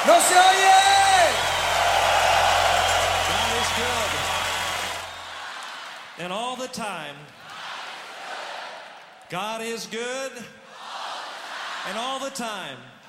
¡No se oye! God is good. And all the time. God is good. And all the time.